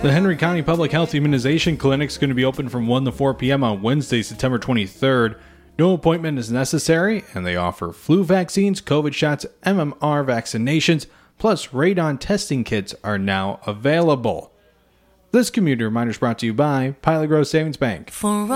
The Henry County Public Health Immunization Clinic is going to be open from 1 to 4 p.m. on Wednesday, September 23rd. No appointment is necessary, and they offer flu vaccines, COVID shots, MMR vaccinations, plus radon testing kits are now available. This community reminder is brought to you by Pilot Grove Savings Bank.